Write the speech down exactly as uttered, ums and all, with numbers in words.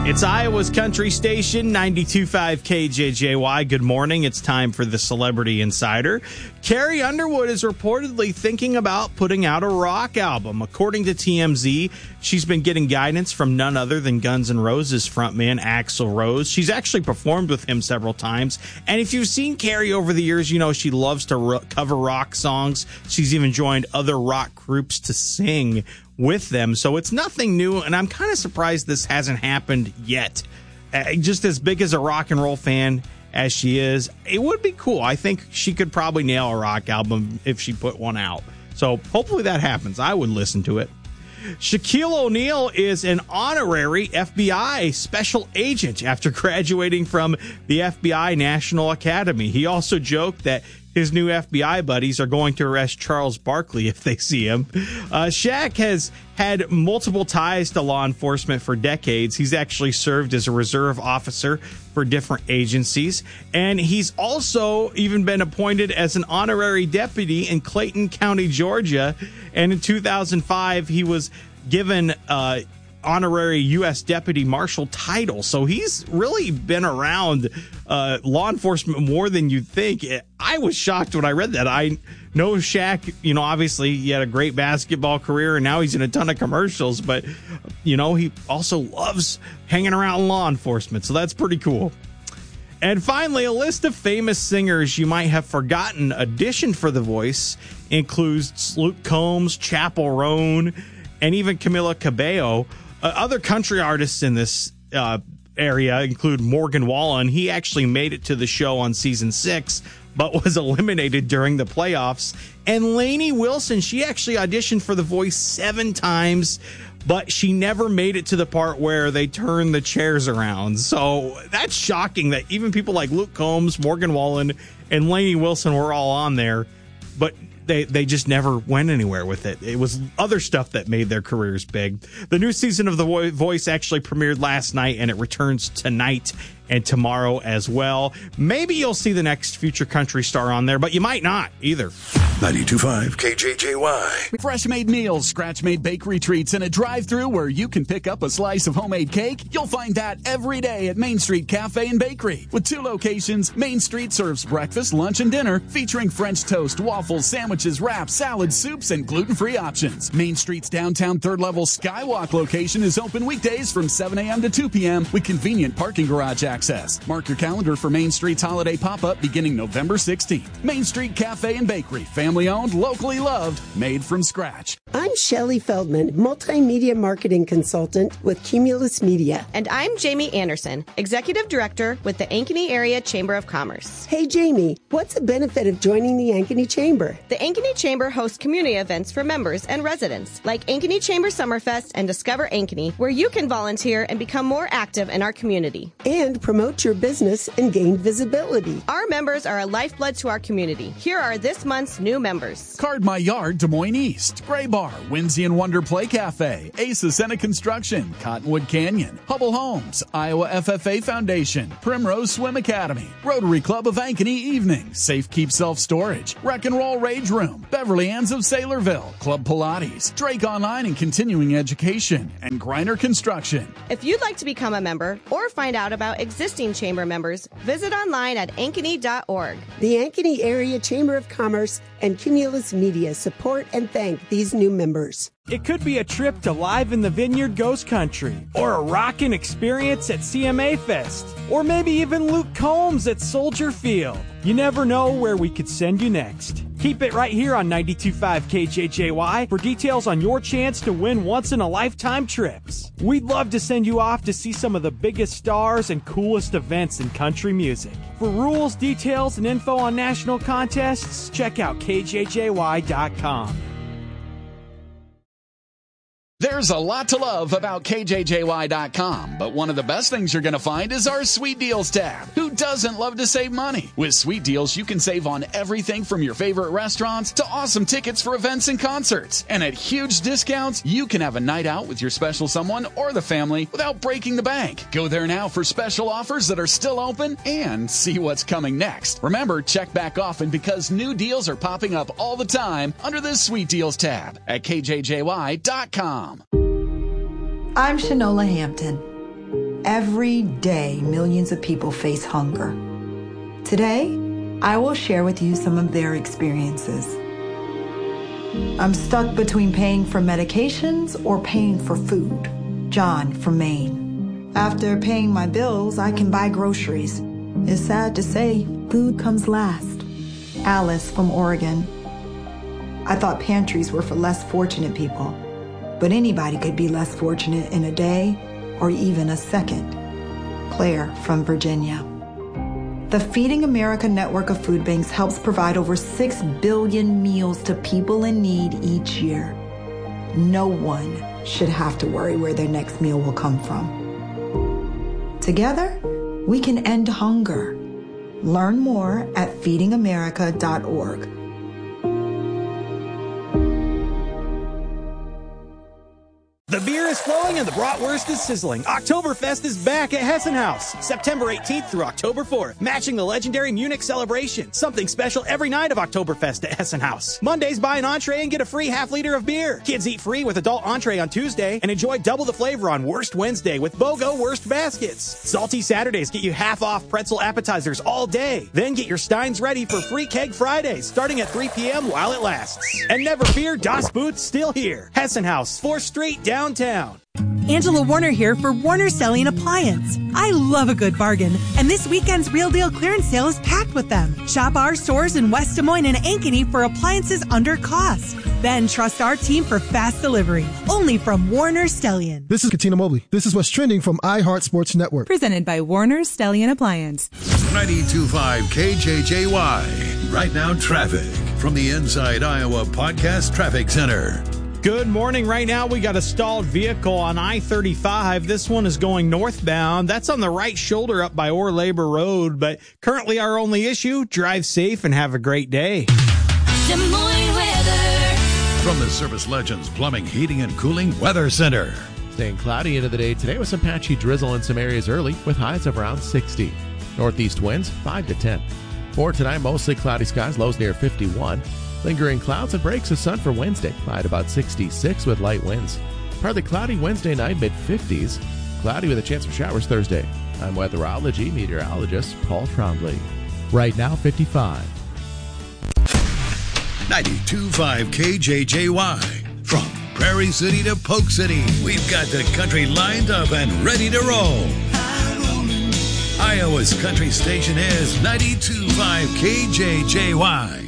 It's Iowa's country station, ninety-two point five K J J Y. Good morning. It's time for the Celebrity Insider. Carrie Underwood is reportedly thinking about putting out a rock album. According to T M Z, she's been getting guidance from none other than Guns N' Roses frontman Axl Rose. She's actually performed with him several times. And if you've seen Carrie over the years, you know she loves to ro- cover rock songs. She's even joined other rock groups to sing with them. So it's nothing new, and I'm kind of surprised this hasn't happened yet. Uh, just as big as a rock and roll fan as she is, it would be cool. I think she could probably nail a rock album if she put one out. So hopefully that happens. I would listen to it. Shaquille O'Neal is an honorary F B I special agent after graduating from the F B I National Academy. He also joked that his new F B I buddies are going to arrest Charles Barkley if they see him. Uh, Shaq has had multiple ties to law enforcement for decades. He's actually served as a reserve officer for different agencies. And he's also even been appointed as an honorary deputy in Clayton County, Georgia. And in two thousand five, he was given uh honorary U S Deputy Marshal title. So he's really been around uh, law enforcement more than you'd think. I was shocked when I read that. I know Shaq, you know, obviously he had a great basketball career and now he's in a ton of commercials, but, you know, he also loves hanging around law enforcement. So that's pretty cool. And finally, a list of famous singers you might have forgotten auditioned for The Voice includes Luke Combs, Chappell Roan, and even Camila Cabello. Uh, other country artists in this uh, area include Morgan Wallen. He actually made it to the show on season six, but was eliminated during the playoffs. And Lainey Wilson, she actually auditioned for The Voice seven times, but she never made it to the part where they turn the chairs around. So that's shocking that even people like Luke Combs, Morgan Wallen, and Lainey Wilson were all on there, but They they just never went anywhere with it. It was other stuff that made their careers big. The new season of The Voice actually premiered last night, and it returns tonight and tomorrow as well. Maybe you'll see the next future country star on there, but you might not either. ninety-two point five K J J Y. Fresh-made meals, scratch-made bakery treats, and a drive-thru where you can pick up a slice of homemade cake. You'll find that every day at Main Street Cafe and Bakery. With two locations, Main Street serves breakfast, lunch, and dinner featuring French toast, waffles, sandwiches, wraps, salads, soups, and gluten-free options. Main Street's downtown third-level Skywalk location is open weekdays from seven a.m. to two p.m. with convenient parking garage access. Mark your calendar for Main Street's holiday pop-up beginning November sixteenth. Main Street Cafe and Bakery. Family-owned, locally loved, made from scratch. I'm Shelley Feldman, multimedia marketing consultant with Cumulus Media. And I'm Jamie Anderson, executive director with the Ankeny Area Chamber of Commerce. Hey, Jamie, what's the benefit of joining the Ankeny Chamber? The Ankeny Chamber hosts community events for members and residents, like Ankeny Chamber Summerfest and Discover Ankeny, where you can volunteer and become more active in our community. And promote your business and gain visibility. Our members are a lifeblood to our community. Here are this month's new members. Card My Yard, Des Moines East. Gray Bar, Whimsy and Wonder Play Cafe. Ace Senate Construction. Cottonwood Canyon. Hubble Homes. Iowa F F A Foundation. Primrose Swim Academy. Rotary Club of Ankeny Evening. Safe Keep Self Storage. Wreck and Roll Rage Room. Beverly Ann's of Saylorville. Club Pilates. Drake Online and Continuing Education. And Griner Construction. If you'd like to become a member or find out about existing chamber members, visit online at ankeny dot org. The Ankeny Area Chamber of Commerce and Cumulus Media support and thank these new members. It could be a trip to Live in the Vineyard Ghost Country, or a rockin' experience at C M A Fest, or maybe even Luke Combs at Soldier Field. You never know where we could send you next. Keep it right here on ninety-two point five K J J Y for details on your chance to win once-in-a-lifetime trips. We'd love to send you off to see some of the biggest stars and coolest events in country music. For rules, details, and info on national contests, check out K J J Y dot com. There's a lot to love about K J J Y dot com, but one of the best things you're going to find is our Sweet Deals tab. Who doesn't love to save money? With Sweet Deals, you can save on everything from your favorite restaurants to awesome tickets for events and concerts. And at huge discounts, you can have a night out with your special someone or the family without breaking the bank. Go there now for special offers that are still open and see what's coming next. Remember, check back often because new deals are popping up all the time under this Sweet Deals tab at K J J Y dot com. I'm Shanola Hampton. Every day, millions of people face hunger. Today, I will share with you some of their experiences. I'm stuck between paying for medications or paying for food. John from Maine. After paying my bills, I can buy groceries. It's sad to say, food comes last. Alice from Oregon. I thought pantries were for less fortunate people, but anybody could be less fortunate in a day or even a second. Claire from Virginia. The Feeding America network of food banks helps provide over six billion meals to people in need each year. No one should have to worry where their next meal will come from. Together, we can end hunger. Learn more at feeding america dot org. The beer is flowing and the bratwurst is sizzling. Oktoberfest is back at Hessen House, September eighteenth through October fourth, matching the legendary Munich celebration. Something special every night of Oktoberfest at Hessen House. Mondays, buy an entree and get a free half liter of beer. Kids eat free with adult entree on Tuesday and enjoy double the flavor on Wurst Wednesday with BOGO Wurst baskets. Salty Saturdays get you half off pretzel appetizers all day. Then get your steins ready for free keg Fridays, starting at three p.m. while it lasts. And never fear, Das Boot's still here. Hessen House, fourth Street, downtown. Angela Warner here for Warner Selling Appliance. I love a good bargain, and this weekend's Real Deal clearance sale is packed with them. Shop our stores in West Des Moines and Ankeny for appliances under cost. Then trust our team for fast delivery, only from Warner Stellian. This is Katina Mobley. This is what's trending from iHeart Sports Network. Presented by Warner Stellian Appliance. ninety-two point five K J J Y. Right now, traffic from the Inside Iowa Podcast Traffic Center. Good morning. Right now, we got a stalled vehicle on I thirty-five. This one is going northbound. That's on the right shoulder up by Orr Labor Road. But currently, our only issue, drive safe and have a great day. Des Moines weather. From the Service Legends Plumbing, Heating, and Cooling Weather Center. Staying cloudy into the day today with some patchy drizzle in some areas early with highs of around sixty. Northeast winds five to ten. For tonight, mostly cloudy skies, lows near fifty-one. Lingering clouds and breaks of sun for Wednesday, high at about sixty-six with light winds. Partly cloudy Wednesday night, mid-fifties. Cloudy with a chance of showers Thursday. I'm weatherology meteorologist Paul Trombley. Right now, fifty-five. ninety-two point five K J J Y. From Prairie City to Polk City, we've got the country lined up and ready to roll. Iowa's country station is ninety-two point five K J J Y.